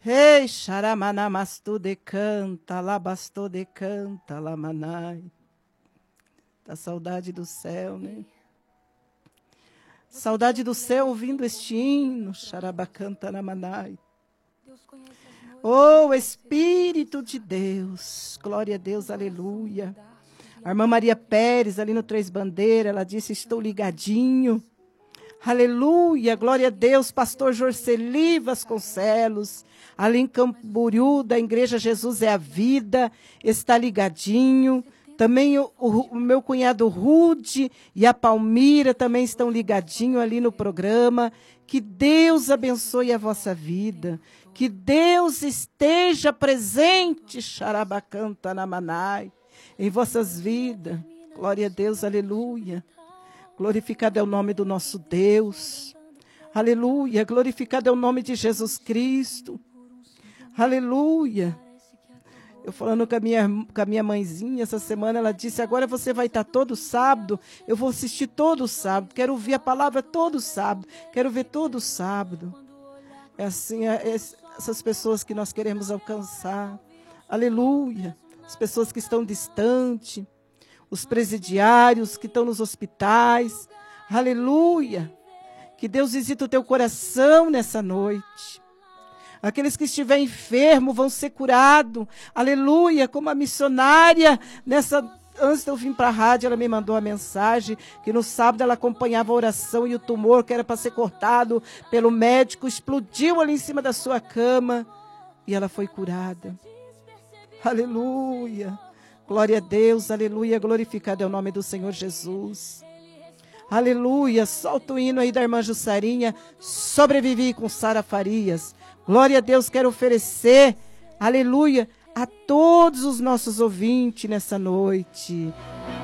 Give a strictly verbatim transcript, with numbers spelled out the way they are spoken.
Ei, xaramanamastu decanta, labastu decanta, lamanai. Da saudade do céu, né? Saudade do céu ouvindo este hino, xarabacanta namanai. Oh, Espírito de Deus, glória a Deus, aleluia. A irmã Maria Pérez, ali no Três Bandeiras, ela disse, estou ligadinho. Aleluia, glória a Deus, pastor Jorceli Vasconcelos, ali em Camboriú, da Igreja Jesus é a Vida, está ligadinho. Também o, o, o meu cunhado Rude e a Palmira também estão ligadinhos ali no programa. Que Deus abençoe a vossa vida. Que Deus esteja presente, xarabacanta namanai, em vossas vidas. Glória a Deus, aleluia. Glorificado é o nome do nosso Deus. Aleluia. Glorificado é o nome de Jesus Cristo. Aleluia. Eu falando com a, minha, com a minha mãezinha, essa semana, ela disse, agora você vai estar todo sábado, eu vou assistir todo sábado, quero ouvir a palavra todo sábado, quero ver todo sábado. É assim, é, é essas pessoas que nós queremos alcançar. Aleluia. As pessoas que estão distantes, os presidiários que estão nos hospitais. Aleluia. Que Deus visite o teu coração nessa noite. Aqueles que estiverem enfermos vão ser curados. Aleluia. Como a missionária, nessa, antes de eu vir para a rádio, ela me mandou a mensagem que no sábado ela acompanhava a oração e o tumor que era para ser cortado pelo médico explodiu ali em cima da sua cama e ela foi curada. Aleluia. Glória a Deus. Aleluia. Glorificado é o nome do Senhor Jesus. Aleluia. Solta o hino aí da irmã Jussarinha. Sobrevivi com Sara Farias. Glória a Deus, quero oferecer, aleluia, a todos os nossos ouvintes nessa noite.